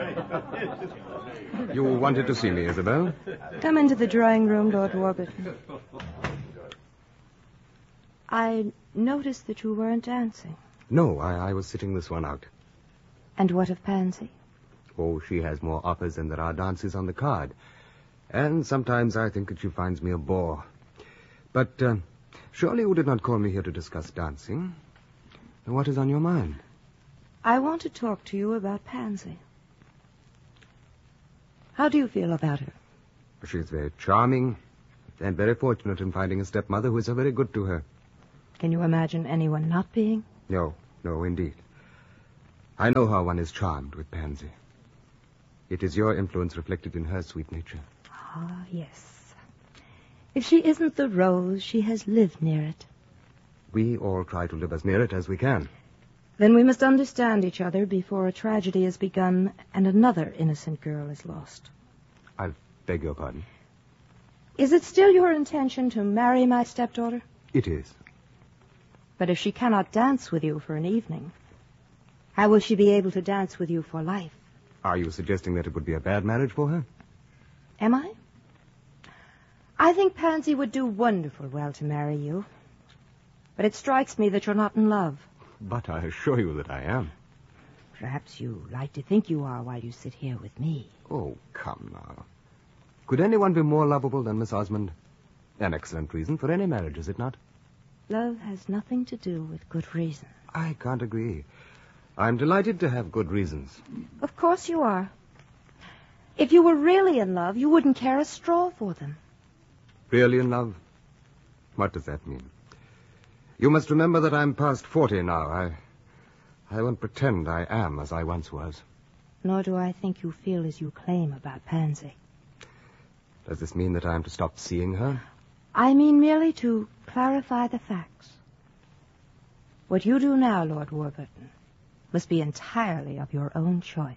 You wanted to see me, Isabel? Come into the drawing room, Lord Warburton. I noticed that you weren't dancing. No, I was sitting this one out. And what of Pansy? Oh, she has more offers than there are dances on the card. And sometimes I think that she finds me a bore. But surely you did not call me here to discuss dancing. What is on your mind? I want to talk to you about Pansy. How do you feel about her? She is very charming and very fortunate in finding a stepmother who is so very good to her. Can you imagine anyone not being? No, indeed. I know how one is charmed with Pansy. It is your influence reflected in her sweet nature. Ah, yes. If she isn't the rose, she has lived near it. We all try to live as near it as we can. Then we must understand each other before a tragedy has begun and another innocent girl is lost. I beg your pardon. Is it still your intention to marry my stepdaughter? It is. But if she cannot dance with you for an evening, how will she be able to dance with you for life? Are you suggesting that it would be a bad marriage for her? Am I? I think Pansy would do wonderful well to marry you. But it strikes me that you're not in love. But I assure you that I am. Perhaps you like to think you are while you sit here with me. Oh, come now. Could anyone be more lovable than Miss Osmond? An excellent reason for any marriage, is it not? Love has nothing to do with good reason. I can't agree. I'm delighted to have good reasons. Of course you are. If you were really in love, you wouldn't care a straw for them. Really in love? What does that mean? You must remember that I'm past 40 now. I won't pretend I am as I once was. Nor do I think you feel as you claim about Pansy. Does this mean that I'm to stop seeing her? I mean merely to clarify the facts. What you do now, Lord Warburton, must be entirely of your own choice.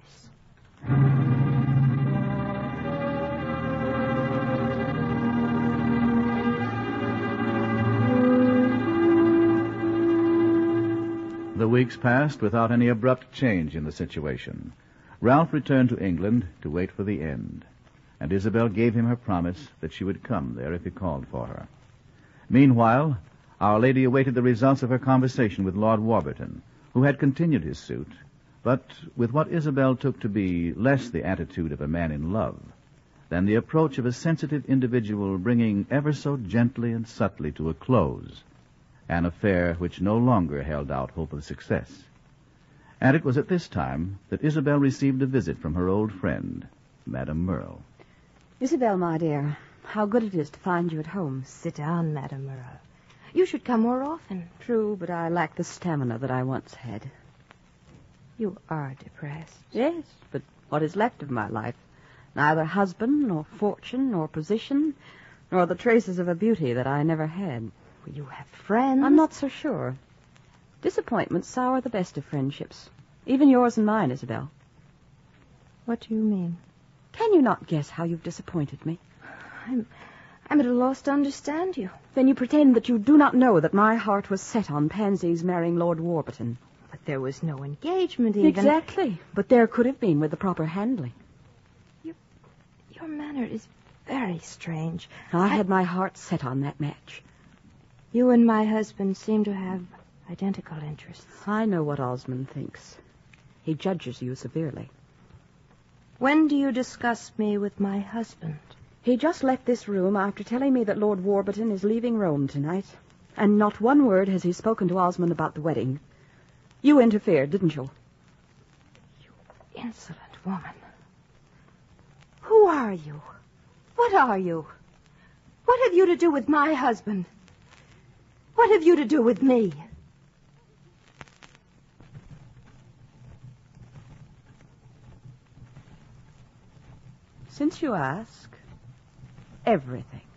The weeks passed without any abrupt change in the situation. Ralph returned to England to wait for the end, and Isabel gave him her promise that she would come there if he called for her. Meanwhile, Our Lady awaited the results of her conversation with Lord Warburton, who had continued his suit, but with what Isabel took to be less the attitude of a man in love than the approach of a sensitive individual bringing ever so gently and subtly to a close an affair which no longer held out hope of success. And it was at this time that Isabel received a visit from her old friend, Madame Merle. Isabel, my dear, how good it is to find you at home. Sit down, Madame Merle. You should come more often. True, but I lack the stamina that I once had. You are depressed. Yes, but what is left of my life? Neither husband, nor fortune, nor position, nor the traces of a beauty that I never had. You have friends. I'm not so sure. Disappointments sour the best of friendships. Even yours and mine, Isabel. What do you mean? Can you not guess how you've disappointed me? I'm at a loss to understand you. Then you pretend that you do not know that my heart was set on Pansy's marrying Lord Warburton. But there was no engagement even. Exactly. But there could have been with the proper handling. Your manner is very strange. I had my heart set on that match. You and my husband seem to have identical interests. I know what Osmond thinks. He judges you severely. When do you discuss me with my husband? He just left this room after telling me that Lord Warburton is leaving Rome tonight. And not one word has he spoken to Osmond about the wedding. You interfered, didn't you? You insolent woman. Who are you? What are you? What have you to do with my husband? What have you to do with me? Since you ask, everything.